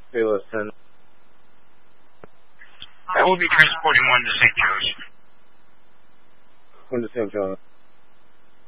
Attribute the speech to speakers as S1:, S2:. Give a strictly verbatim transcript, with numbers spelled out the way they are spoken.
S1: Payless ten.
S2: I will be transporting one to Saint Joe's.
S1: One to Saint John.